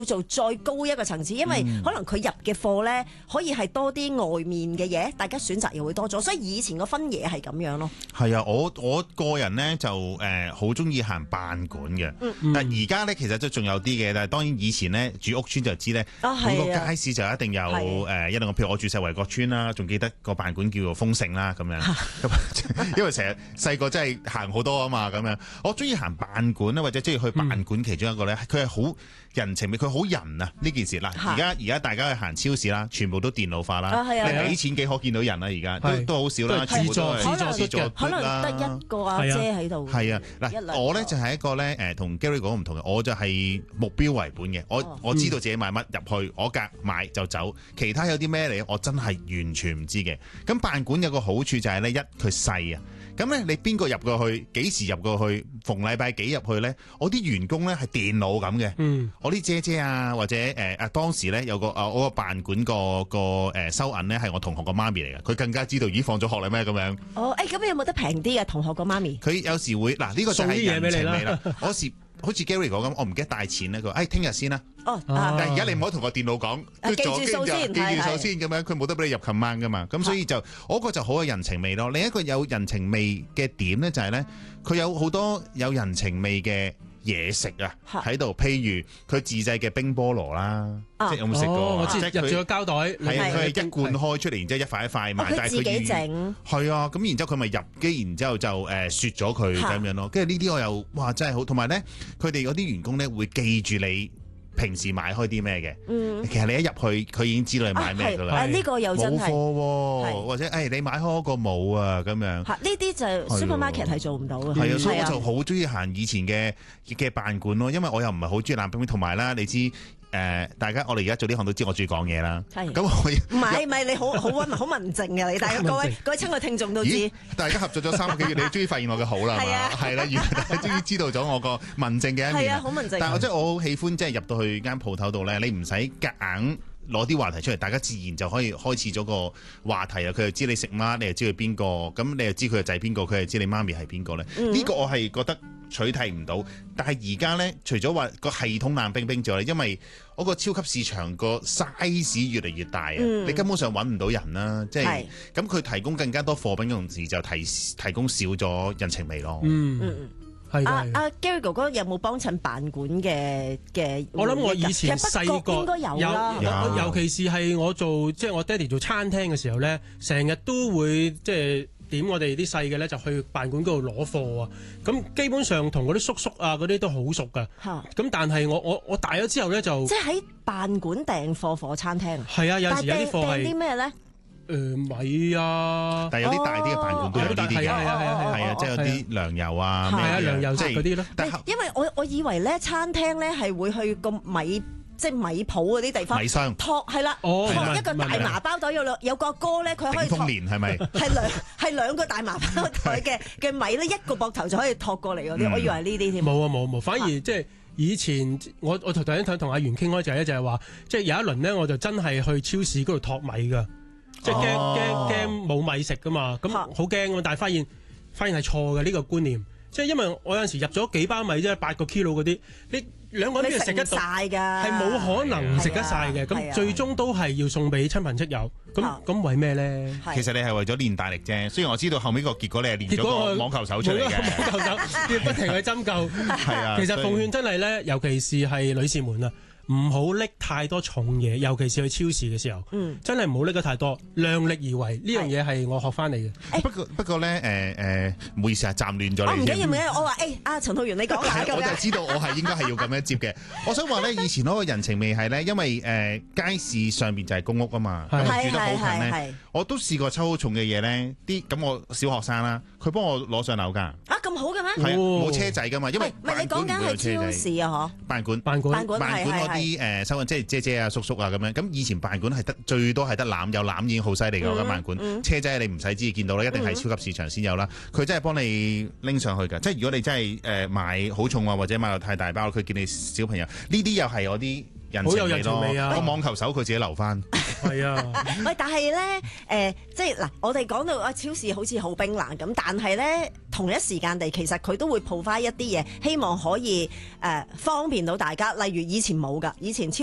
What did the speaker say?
做再高一個層次，因為可能佢入嘅貨咧可以係多啲外面嘅嘢，大家選擇又會多咗，所以以前個分野係咁樣咯。 係啊，我個人咧就好中意行辦館嘅，但而家咧其實都仲有啲嘅，但係當然以前咧住屋村就知咧，每個街市就一定有一兩個，譬如我住石圍角村啦，仲記得個辦館叫做豐盛啦咁樣，因為成日細個真係行好多啊嘛咁樣，我中意行辦館啦，或者中意去辦館其中一個咧，佢係好人情味，佢好人啊呢件事嗱，而家大家去行超市啦，全部都電腦化啦，你俾錢幾可見到人啦，而家都好少啦，全部都係自助可能得一個阿姐喺度。 係啊，嗱，我咧就係一個咧同 Gary 講唔同嘅，我就係目標為本嘅，我知道自己買乜入去，我格買就走，其他有啲咩嚟，我真係完全唔知嘅。咁辦館有個好處就係咧，佢細啊。咁咧，你邊個入過去？幾時入過去？逢禮拜幾入去咧？我啲員工咧係電腦咁嘅。我啲姐姐啊，或者當時咧有個我個辦館個收銀咧係我同學個媽咪嚟嘅，佢更加知道已經放咗學啦咩咁樣。 咁有冇得平啲嘅同學個媽咪？ 佢有時會呢個就係人情味啦。我時好似 Gary 講咁，我唔記得帶錢咧，佢話聽日先啦。但係而家你唔可以同個電腦講， 記住數先咁樣，佢冇得俾你入 command 噶嘛。咁所以我個就好有人情味咯。另一個有人情味嘅點咧就係咧，佢有好多有人情味嘅嘢食啊喺度，譬如佢自製嘅冰菠蘿啦，即係有冇食過？ 我知入咗個膠袋， 係啊，佢係一罐開出嚟，然之後一塊一塊賣，但係佢自己整。 係啊，咁然之後佢咪入機，然之後就雪咗佢咁樣咯。跟住呢啲我又哇真係好，同埋咧佢哋嗰啲員工咧會記住你平時買開啲咩嘅。其實你一入去，佢已經知道你買咩噶啦。 呢個又真係冇貨喎，或者你買開個冇啊咁樣。呢啲就 supermarket 係做唔到嘅。 係啊，所以我就好中意行以前嘅辦館咯，因為我又唔係好中意冷冰冰，同埋啦，你知。大家我哋而家做呢行都知我中意講嘢啦。咁唔係你好文靜嘅你，大家各位親愛聽眾都知。 大家合作咗3個幾月，你終於發現我嘅好啦，係嘛？係啦，原來大家終於知道咗我個文靜嘅一面。 係啊，好文靜。 但係我好喜歡即係入到去間鋪頭度咧，你唔使夾硬攞啲話題出嚟，大家自然就可以開始咗個話題啊！佢又知你食乜，你又知佢邊個，咁你又知佢個仔邊個，佢又知你媽咪係邊個咧？呢個我係覺得取替唔到。但係而家咧，除咗話個系統冷冰冰之外，因為嗰個超級市場個 size 越嚟越大啊，你根本上揾唔到人啦。即係咁，佢提供更加多貨品嘅同時，就提供少咗人情味咯。 阿 Gary 哥哥有冇幫襯辦館嘅？ 我諗我以前細個應該有啦， 尤其是係我即係我爹哋做餐廳嘅時候咧，成日都會即係點我哋啲細嘅咧就去辦館嗰度攞貨啊。咁基本上同嗰啲叔叔啊嗰啲都好熟噶。咁但係我大咗之後咧就即係喺辦館訂貨餐廳。 係啊，有時有啲貨係訂啲咩咧？ 米啊， 但係有啲大啲嘅辦館都有呢啲嘅，係啊，即係有啲糧油啊， 糧油即係嗰啲咯。 因為我以為咧餐廳咧係會去個米即係米鋪嗰啲地方， 米箱托係啦，托一個大麻包袋，有個哥咧佢可以托， 係咪？ 係兩個大麻包袋嘅米咧，一個膊頭就可以托過嚟嗰啲，我以為係呢啲添。 冇，反而即係以前我頭先同阿袁傾開就係話，即係有一輪咧我就真係去超市嗰度托米㗎。即係驚冇米食噶嘛，咁好驚啊！但係發現係錯嘅呢個觀念，即係因為我有陣時入咗幾包米啫，8個 kilo 嗰啲，你兩個人邊度食得到？係冇可能食得晒嘅，咁最終都係要送俾親朋戚友。咁為咩咧？ 其實你係為咗練大力啫。雖然我知道後尾個結果你係練咗個網球手出嚟嘅， 網球手要不停去針灸。係啊，其實奉勸真係咧，尤其是係女士們啊。唔好拎太多重嘢，尤其是去超市嘅時候，真係唔好拎得太多，量力而為呢樣嘢係我學翻嚟嘅。 不過咧，唔好意思啊，站亂咗你。 唔緊要，我話阿陳浩源你講下。 我就知道我係應該係要咁樣接嘅。我想話咧，以前嗰個人情味係咧，因為街市上邊就係公屋啊嘛，咁住得好近咧，我都試過抽好重嘅嘢咧，咁我小學生啦，佢幫我攞上樓㗎。 咁好嘅咩？ 係冇車仔㗎嘛，因為唔係你講緊係超市啊？ 辦館嗰啲收銀即係姐姐啊、叔叔啊咁樣。咁以前辦館係最多係得攬，有攬已經好犀利㗎。嗰辦館車仔你唔使知見到啦，一定係超級市場先有啦。佢真係幫你拎上去㗎。即係如果你真係買好重啊，或者買到太大包，佢見你小朋友呢啲又係我啲人情味咯。個網球手佢自己留翻。 係啊。 喂，但係咧即係嗱，我哋講到超市好似好冰冷咁，但係咧同一時間地，其實佢都會 provide 一啲嘢，希望可以方便到大家。例如以前冇㗎，以前超